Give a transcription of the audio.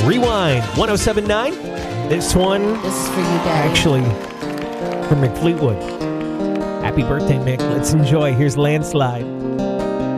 Rewind 1079. This one, This is for you, Daddy. actually, for Mick Fleetwood. Happy birthday, Mick. Let's enjoy. Here's Landslide.